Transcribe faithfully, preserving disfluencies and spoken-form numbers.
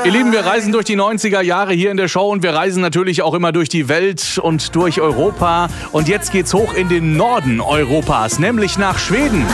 Ihr Lieben, wir reisen durch die neunziger Jahre hier in der Show und wir reisen natürlich auch immer durch die Welt und durch Europa. Und jetzt geht's hoch in den Norden Europas, nämlich nach Schweden.